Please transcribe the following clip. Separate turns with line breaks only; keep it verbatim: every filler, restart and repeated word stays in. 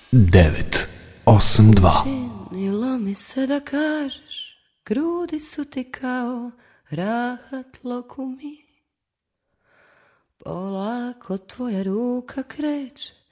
devet osam dva.
Činilo mi se da kažeš, grudi su ti kao rahat lokumi. Polako tvoja ruka kreće